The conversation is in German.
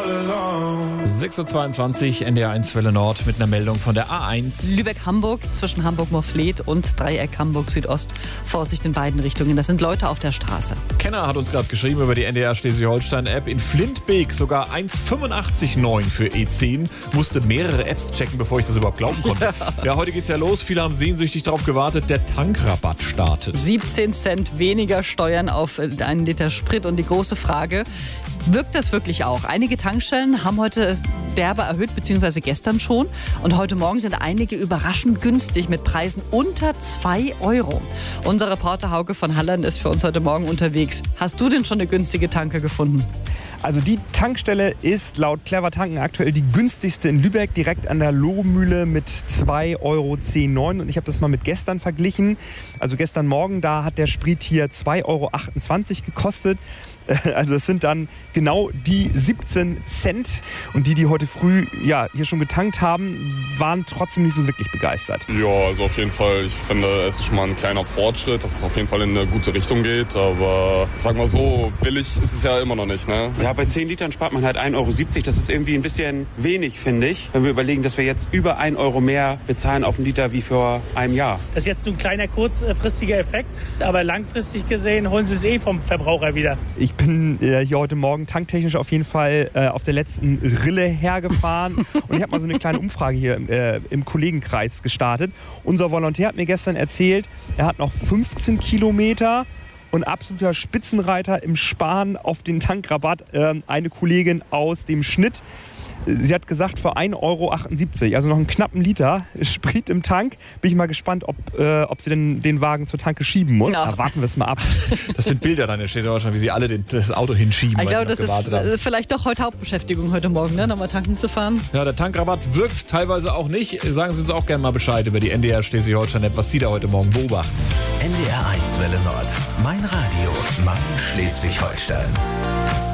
6:22 Uhr, NDR 1 Welle Nord mit einer Meldung von der A1. Lübeck-Hamburg zwischen Hamburg-Morfleet und Dreieck Hamburg-Südost. Vorsicht in beiden Richtungen. Das sind Leute auf der Straße. Kenner hat uns gerade geschrieben über die NDR Schleswig-Holstein-App. In Flintbeek sogar 1,85,9 für E10. Musste mehrere Apps checken, bevor ich das überhaupt glauben konnte. Ja, heute geht's ja los. Viele haben sehnsüchtig darauf gewartet. Der Tankrabatt startet. 17 Cent weniger Steuern auf einen Liter Sprit. Und die große Frage, wirkt das wirklich auch? Einige Tankstellen haben heute derbe erhöht, beziehungsweise gestern schon. Und heute Morgen sind einige überraschend günstig mit Preisen unter 2 Euro. Unser Reporter Hauke von Halland ist für uns heute Morgen unterwegs. Hast du denn schon eine günstige Tanke gefunden? Also die Tankstelle ist laut Clever Tanken aktuell die günstigste in Lübeck, direkt an der Lohmühle mit 2,10 Euro. Und ich habe das mal mit gestern verglichen. Also gestern Morgen, da hat der Sprit hier 2,28 Euro gekostet. Also es sind dann genau die 17 Cent. Und die heute früh hier schon getankt haben, waren trotzdem nicht so wirklich begeistert. Ja, also auf jeden Fall. Ich finde, es ist schon mal ein kleiner Fortschritt, dass es auf jeden Fall in eine gute Richtung geht. Aber sag mal so, billig ist es ja immer noch nicht, ne? Ja, bei 10 Litern spart man halt 1,70 Euro. Das ist irgendwie ein bisschen wenig, finde ich. Wenn wir überlegen, dass wir jetzt über 1 Euro mehr bezahlen auf einen Liter wie vor einem Jahr. Das ist jetzt ein kleiner kurzfristiger Effekt. Aber langfristig gesehen holen sie es vom Verbraucher wieder. Ich bin hier heute Morgen tanktechnisch auf jeden Fall auf der letzten Rille hergefahren. Und ich habe mal so eine kleine Umfrage hier im Kollegenkreis gestartet. Unser Volontär hat mir gestern erzählt, er hat noch 15 Kilometer und absoluter Spitzenreiter im Sparen auf den Tankrabatt. Eine Kollegin aus dem Schnitt. Sie hat gesagt, für 1,78 Euro, also noch einen knappen Liter Sprit im Tank. Bin ich mal gespannt, ob sie denn den Wagen zur Tanke schieben muss. Ja. Da warten wir es mal ab. Das sind Bilder dann in Schleswig-Holstein, wie sie alle das Auto hinschieben. Ich glaube, weil sie das noch ist gewartet haben. vielleicht doch heute Hauptbeschäftigung heute Morgen, ne? Nochmal tanken zu fahren. Ja, der Tankrabatt wirkt teilweise auch nicht. Sagen Sie uns auch gerne mal Bescheid über die NDR Schleswig-Holstein-App, was Sie da heute Morgen beobachten. NDR 1 Welle Nord. Mein Radio. Mein Schleswig-Holstein.